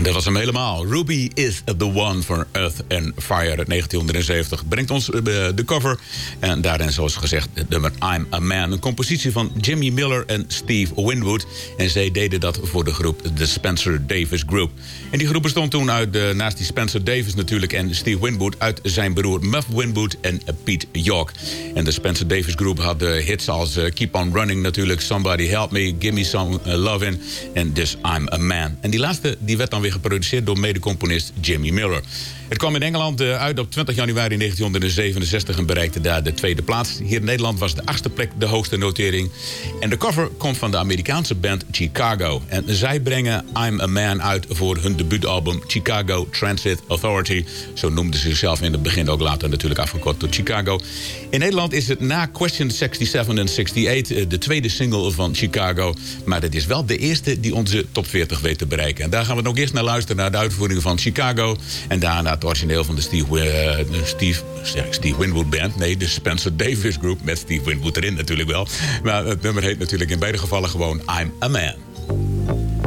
En dat was hem helemaal. Ruby is the one for Earth and Fire uit 1970. Brengt ons de cover. En daarin, zoals gezegd, het nummer I'm a Man. Een compositie van Jimmy Miller en Steve Winwood. En zij deden dat voor de groep The Spencer Davis Group. En die groep bestond toen uit, naast die Spencer Davis natuurlijk en Steve Winwood, uit zijn broer Muff Winwood en Pete York. En de Spencer Davis Group had hits als Keep on Running natuurlijk, Somebody Help Me, Give Me Some Lovin' en dus I'm a Man. En die laatste die werd dan weer geproduceerd door medecomponist Jimmy Miller. Het kwam in Engeland uit op 20 januari 1967 en bereikte daar de tweede plaats. Hier in Nederland was de 8e plek de hoogste notering. En de cover komt van de Amerikaanse band Chicago. En zij brengen I'm a Man uit voor hun debuutalbum Chicago Transit Authority. Zo noemden ze zichzelf in het begin, ook later natuurlijk afgekort tot Chicago. In Nederland is het na Question 67 en 68 de tweede single van Chicago. Maar het is wel de eerste die onze top 40 weet te bereiken. En daar gaan we nog eerst naar luisteren, naar de uitvoering van Chicago. En daarna het origineel van de Steve Winwood Band. Nee, de Spencer Davis Group met Steve Winwood erin natuurlijk wel. Maar het nummer heet natuurlijk in beide gevallen gewoon I'm a Man.